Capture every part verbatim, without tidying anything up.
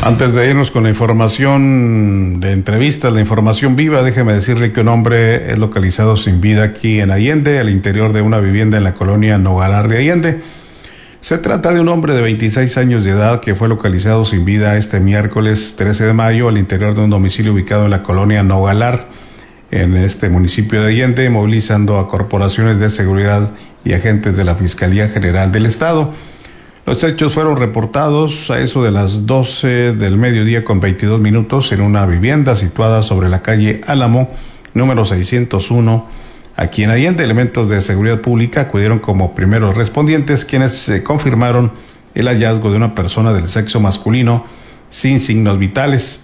Antes de irnos con la información de entrevistas, la información viva, déjeme decirle que un hombre es localizado sin vida aquí en Allende, al interior de una vivienda en la colonia Nogalar de Allende. Se trata de un hombre de veintiséis años de edad que fue localizado sin vida este miércoles trece de mayo al interior de un domicilio ubicado en la colonia Nogalar, en este municipio de Allende, movilizando a corporaciones de seguridad y agentes de la Fiscalía General del Estado. Los hechos fueron reportados a eso de las doce del mediodía con veintidós minutos en una vivienda situada sobre la calle Álamo, número seiscientos uno, aquí en Allende. Elementos de seguridad pública acudieron como primeros respondientes, quienes eh, confirmaron el hallazgo de una persona del sexo masculino sin signos vitales.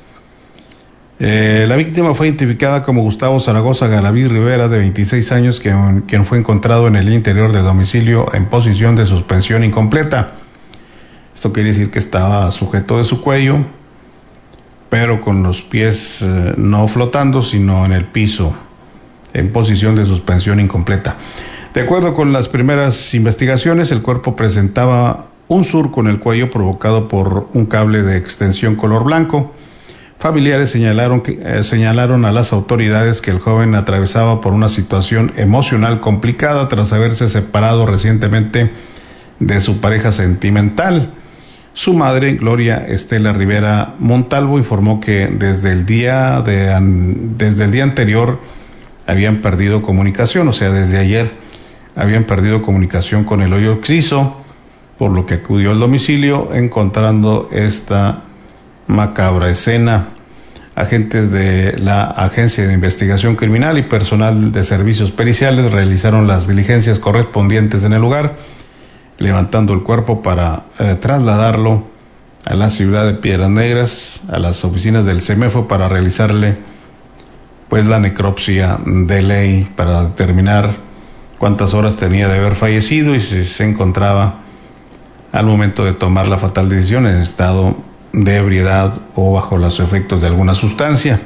Eh, la víctima fue identificada como Gustavo Zaragoza Galaví Rivera, de veintiséis años, quien, quien fue encontrado en el interior del domicilio en posición de suspensión incompleta. Esto quiere decir que estaba sujeto de su cuello, pero con los pies eh, no flotando, sino en el piso, en posición de suspensión incompleta. De acuerdo con las primeras investigaciones, el cuerpo presentaba un surco en el cuello provocado por un cable de extensión color blanco. Familiares señalaron, que, eh, señalaron a las autoridades que el joven atravesaba por una situación emocional complicada tras haberse separado recientemente de su pareja sentimental. Su madre, Gloria Estela Rivera Montalvo, informó que desde el día de desde el día anterior habían perdido comunicación, o sea, desde ayer habían perdido comunicación con el hoyo Oxiso, por lo que acudió al domicilio encontrando esta macabra escena. Agentes de la Agencia de Investigación Criminal y personal de servicios periciales realizaron las diligencias correspondientes en el lugar, levantando el cuerpo para eh, trasladarlo a la ciudad de Piedras Negras, a las oficinas del CEMEFO, para realizarle pues la necropsia de ley para determinar cuántas horas tenía de haber fallecido y si se encontraba al momento de tomar la fatal decisión en estado de ebriedad o bajo los efectos de alguna sustancia.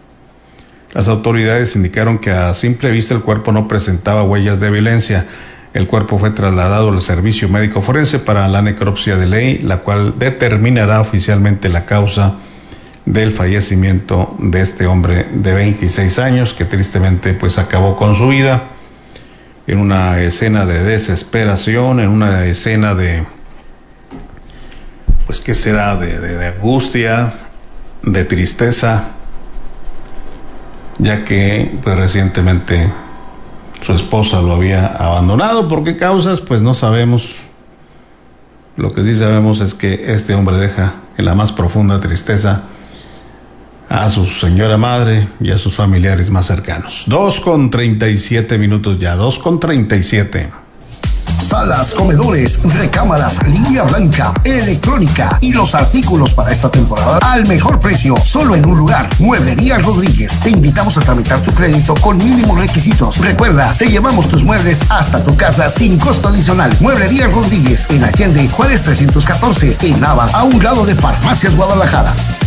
Las autoridades indicaron que a simple vista el cuerpo no presentaba huellas de violencia. El cuerpo fue trasladado al servicio médico forense para la necropsia de ley, la cual determinará oficialmente la causa del fallecimiento de este hombre de veintiséis años, que tristemente pues acabó con su vida en una escena de desesperación, en una escena de, pues qué será, de, de, de angustia, de tristeza, ya que pues recientemente su esposa lo había abandonado. ¿Por qué causas? Pues no sabemos. Lo que sí sabemos es que este hombre deja en la más profunda tristeza a su señora madre y a sus familiares más cercanos. Dos con treinta y siete minutos ya, dos con treinta y siete. Salas, comedores, recámaras, línea blanca, electrónica y los artículos para esta temporada al mejor precio, solo en un lugar. Mueblería Rodríguez. Te invitamos a tramitar tu crédito con mínimos requisitos. Recuerda, te llevamos tus muebles hasta tu casa sin costo adicional. Mueblería Rodríguez, en Allende, Juárez trescientos catorce, en Nava, a un lado de Farmacias Guadalajara.